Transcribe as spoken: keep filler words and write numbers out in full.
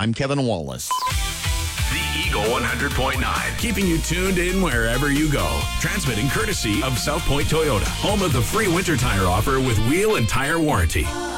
I'm Kevin Wallace. The Eagle one hundred point nine, keeping you tuned in wherever you go. Transmitting courtesy of South Point Toyota, home of the free winter tire offer with wheel and tire warranty.